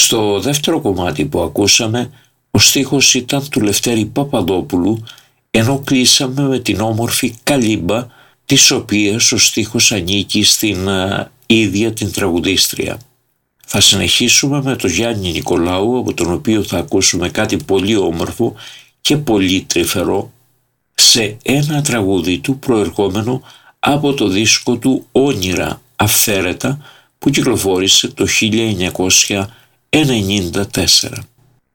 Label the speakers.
Speaker 1: Στο δεύτερο κομμάτι που ακούσαμε, ο στίχος ήταν του Λευτέρη Παπαδόπουλου, ενώ κλείσαμε με την όμορφη Καλύμπα, της οποίας ο στίχος ανήκει στην ίδια την τραγουδίστρια. Θα συνεχίσουμε με τον Γιάννη Νικολάου, από τον οποίο θα ακούσουμε κάτι πολύ όμορφο και πολύ τρυφερό, σε ένα τραγούδι του προερχόμενο από το δίσκο του «Όνειρα Αυθαίρετα» που κυκλοφόρησε το 1994.